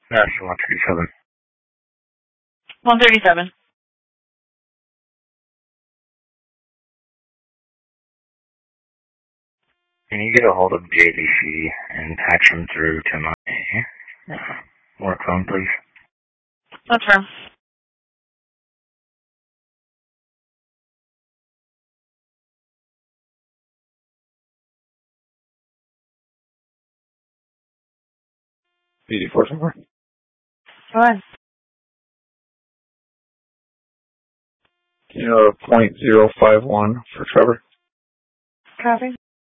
That's 137. 137. Can you get a hold of JDC and patch them through to my work phone, please? That's firm. BD4 somewhere? Go ahead. .051 for Trevor. Copy.